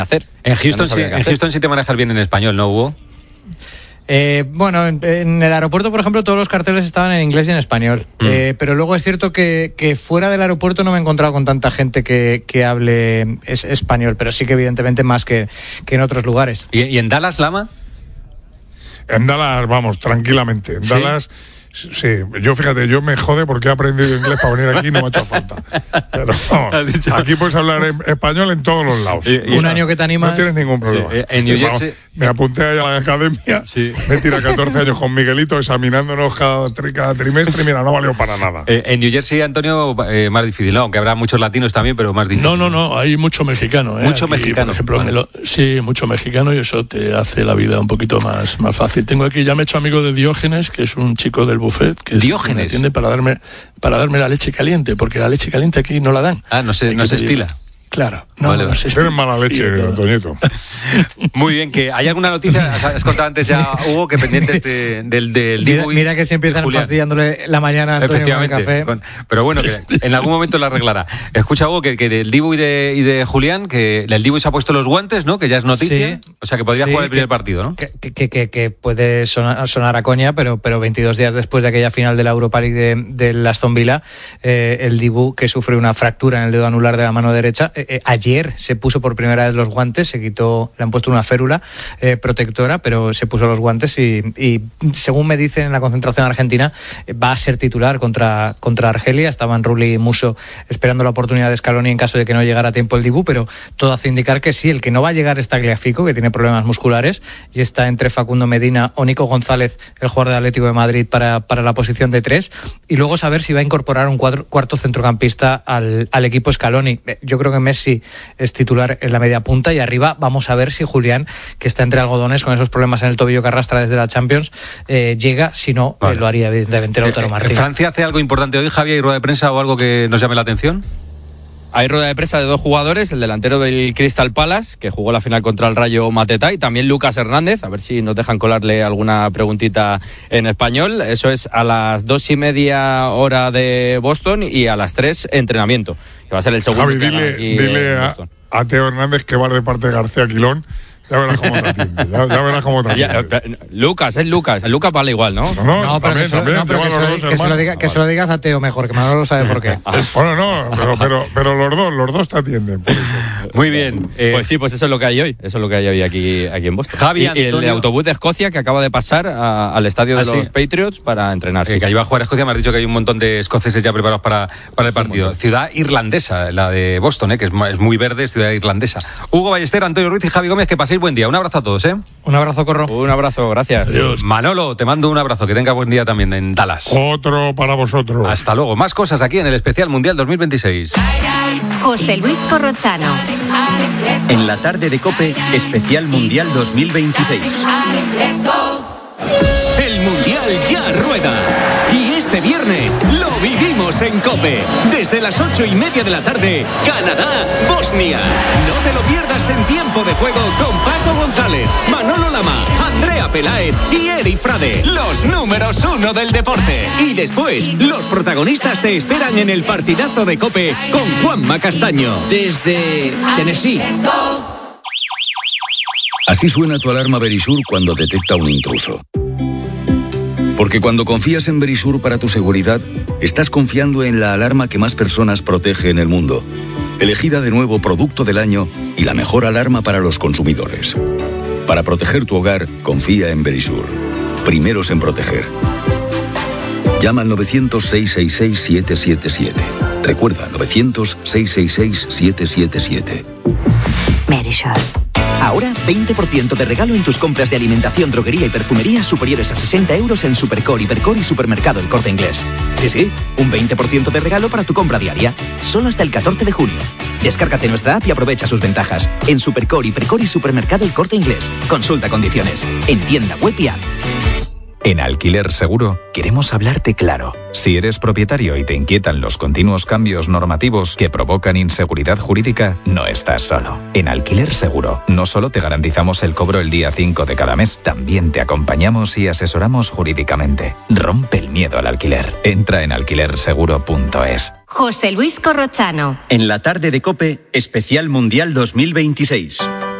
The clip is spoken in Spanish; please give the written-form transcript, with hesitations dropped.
hacer. En Houston sí te manejas bien en español, ¿no, Hugo? Bueno, en el aeropuerto, por ejemplo, todos los carteles estaban en inglés y en español. Pero luego es cierto que fuera del aeropuerto no me he encontrado con tanta gente que hable español, pero sí que evidentemente más que en otros lugares. ¿Y en Dallas, Lama? En Dallas, vamos, tranquilamente. En Dallas... Sí, yo me jode porque he aprendido inglés para venir aquí y no me ha hecho falta. Pero vamos, aquí puedes hablar español en todos los lados. Un año que te animas. No tienes ningún problema. Sí, en New Jersey. Me apunté ahí a la academia, me tiré 14 años con Miguelito examinándonos cada trimestre y mira, no valió para nada. En New Jersey, Antonio, más difícil, ¿no? Aunque habrá muchos latinos también, pero más difícil. No, hay mucho mexicano. Mucho aquí, mexicano. Por ejemplo, sí, mucho mexicano y eso te hace la vida un poquito más fácil. Tengo aquí, ya me he hecho amigo de Diógenes, que es un chico del buffet, que Diógenes. me atiende para darme la leche caliente, porque la leche caliente aquí no la dan. No se estila. Claro, vale. Tienes mala leche, Antoñito. Muy bien, que hay alguna noticia, has contado antes ya, Hugo, que pendientes del Dibu. Mira que si empiezan fastidiándole la mañana a Antonio con el café. Pero bueno, que en algún momento la arreglará. Escucha, Hugo, que del Dibu y de Julián, que el Dibu se ha puesto los guantes, ¿no? Que ya es noticia. Sí, o sea, que podría jugar el primer partido, ¿no? Que puede sonar a coña, pero 22 días después de aquella final de la Europa League del Aston Villa, el Dibu, que sufre una fractura en el dedo anular de la mano derecha, ayer se puso por primera vez los guantes, le han puesto una férula protectora, pero se puso los guantes y según me dicen en la concentración argentina, va a ser titular contra Argelia. Estaban Rulli y Musso esperando la oportunidad de Scaloni en caso de que no llegara a tiempo el Dibu, pero todo hace indicar que sí. El que no va a llegar es Tagliafico, que tiene problemas musculares y está entre Facundo Medina o Nico González, el jugador de Atlético de Madrid, para la posición de 3, y luego saber si va a incorporar un cuarto centrocampista al equipo Scaloni. Yo creo que Messi es titular en la media punta y arriba vamos a ver si Julián, que está entre algodones con esos problemas en el tobillo que arrastra desde la Champions, llega. Si no, lo haría evidentemente Lautaro Martínez. ¿Francia hace algo importante hoy, Javier? ¿Hay rueda de prensa o algo que nos llame la atención? Hay rueda de prensa de dos jugadores, el delantero del Crystal Palace, que jugó la final contra el Rayo Mateta, y también Lucas Hernández, a ver si nos dejan colarle alguna preguntita en español. Eso es a las 2:30 hora de Boston y a las 3 entrenamiento, que va a ser el segundo. Javi, dile a Teo Hernández que va de parte de García Quilón. Ya verás cómo te atiende. Ya verás cómo te atiende. Lucas. El Lucas vale igual, ¿no? No, pero que se lo digas a Teo mejor, que Manolo sabe por qué. Bueno, pero los dos te atienden. Por eso. Muy bien. Pues sí, pues eso es lo que hay hoy. Eso es lo que hay hoy aquí en Boston. Javi, y el autobús de Escocia que acaba de pasar al estadio de los Patriots para entrenarse. Que allí va a jugar Escocia. Me has dicho que hay un montón de escoceses ya preparados para el partido. Ciudad irlandesa, la de Boston, que es muy verde, es ciudad irlandesa. Hugo Ballester, Antonio Ruiz y Javi Gómez, que paséis buen día. Un abrazo a todos, ¿eh? Un abrazo, Corro. Un abrazo, gracias. Adiós. Manolo, te mando un abrazo. Que tenga buen día también en Dallas. Otro para vosotros. Hasta luego. Más cosas aquí en el Especial Mundial 2026. José Luis Corrochano. En la tarde de COPE, Especial Mundial 2026. El Mundial ya rueda. Y este viernes lo vivimos en COPE. Desde las 8:30 de la tarde, Canadá-Bosnia. No te lo pierdas en tiempo de juego con Paco González, Manolo Lama, Andrea Peláez y Eri Frade, los números 1 del deporte. Y después, los protagonistas te esperan en el partidazo de COPE con Juanma Castaño. Desde Tennessee. Así suena tu alarma Verisur cuando detecta un intruso. Porque cuando confías en Verisur para tu seguridad, estás confiando en la alarma que más personas protege en el mundo. Elegida de nuevo Producto del Año y la mejor alarma para los consumidores. Para proteger tu hogar, confía en Verisur. Primeros en proteger. Llama al 900-666-777. Recuerda, 900-666-777. Verisur. Ahora 20% de regalo en tus compras de alimentación, droguería y perfumería superiores a 60 euros en Supercore, Hipercore y Supermercado El Corte Inglés. Sí, un 20% de regalo para tu compra diaria. Solo hasta el 14 de junio. Descárgate nuestra app y aprovecha sus ventajas. En Supercore, Hipercore y Supermercado El Corte Inglés. Consulta condiciones. En tienda web y app. En Alquiler Seguro queremos hablarte claro. Si eres propietario y te inquietan los continuos cambios normativos que provocan inseguridad jurídica, no estás solo. En Alquiler Seguro no solo te garantizamos el cobro el día 5 de cada mes, también te acompañamos y asesoramos jurídicamente. Rompe el miedo al alquiler. Entra en alquilerseguro.es. José Luis Corrochano. En la tarde de COPE, Especial Mundial 2026.